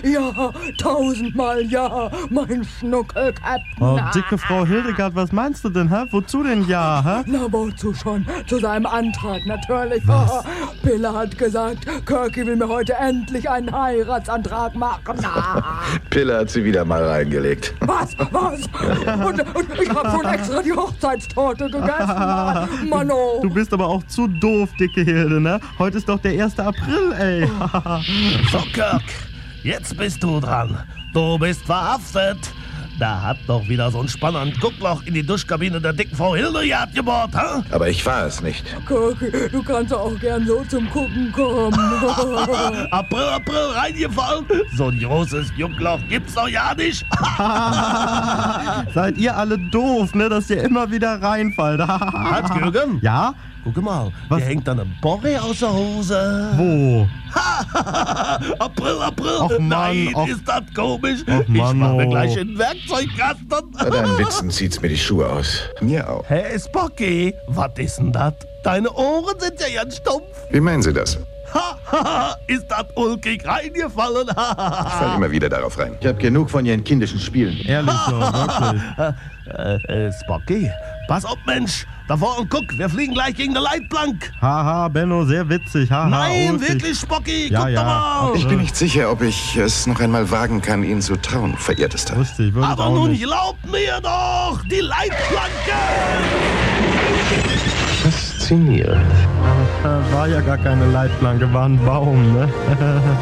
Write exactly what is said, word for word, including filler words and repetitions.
Ja, tausendmal ja, mein Schnuckelkäpt'n. Oh, dicke Frau Hildegard, was meinst du denn, hä? Wozu denn ja, hä? Na, wozu schon? Zu seinem Antrag natürlich. Was? Pille hat gesagt, Kirky will mir heute endlich einen Heiratsantrag machen. Pille hat sie wieder mal reingelegt. Was? Was? Und, und ich hab schon extra die Hochzeitstorte gegessen. Mano. Du bist aber auch zu doof, dicke Hilde, ne? Heute ist doch der erste April, ey. So, Kirk, jetzt bist du dran. Du bist verhaftet. Da hat doch wieder so ein Spanner ein Guckloch in die Duschkabine der dicken Frau Hildegard gebohrt, hä? Aber ich war es nicht. Kirky, du kannst auch gern so zum Gucken kommen. April, April, reingefallen. So ein großes Juckloch gibt's doch ja nicht. Seid ihr alle doof, ne? Dass ihr immer wieder reinfallt. Hat Jürgen? Ja? Guck mal, Was? hier hängt dann eine Borre aus der Hose. Wo? April, April. Och, Mann, Nein, och. ist das komisch. Och, ich Mann, mach mir oh. gleich in den Werkzeugkasten. Bei deinen Witzen zieht's mir die Schuhe aus. Mir auch. Hey, Spocky, was ist denn das? Deine Ohren sind ja ganz stumpf. Wie meinen Sie das? Ha, ha, ha, ist das ulkig reingefallen? Ich fall immer wieder darauf rein. Ich hab genug von Ihren kindischen Spielen. Ehrlich so, wirklich. äh, äh, Spocky, pass auf, Mensch. Da vorne, guck, wir fliegen gleich gegen eine Leitplank. Haha, Benno, sehr witzig. Haha, Nein, ulkig. wirklich, Spocky, Ja, guck ja. doch mal. Ich bin nicht sicher, ob ich es noch einmal wagen kann, Ihnen zu trauen, verehrtester. Wusste ich, würde ich Aber auch nun nicht. glaubt mir doch, die Leitplanke. Faszinierend. War ja gar keine Leitplanke, war ein Baum, ne?